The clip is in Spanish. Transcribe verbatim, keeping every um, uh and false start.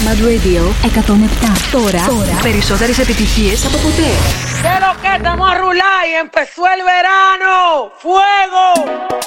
Mad Radio εκατόν επτά. Τώρα, Τώρα. περισσότερες επιτυχίες από ποτέ. ¿Qué lo que estamos a rular y empezó el verano? ¡Fuego!